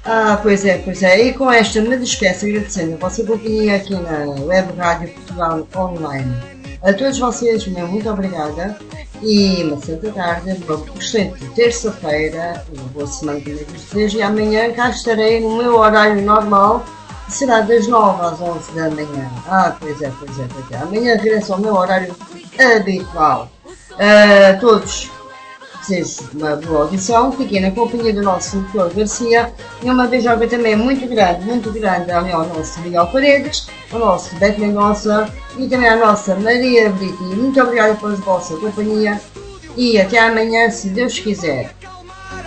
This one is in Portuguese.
Pois é. E com esta me despeço agradecendo a vossa companhia aqui na Web Rádio Portugal Online. A todos vocês, meu muito obrigada e uma santa tarde, uma excelente terça-feira, uma boa semana que vos desejo e amanhã cá estarei no meu horário normal, que será das 9 às 11 da manhã. Pois é. Amanhã regresso ao meu horário habitual. A todos desejo uma boa audição, fiquem na companhia do nosso doutor Garcia e uma beijoca também muito grande ali ao nosso Miguel Paredes, ao nosso Beto Mendonça e também à nossa Maria Brito. Muito obrigada pela vossa companhia e até amanhã, se Deus quiser.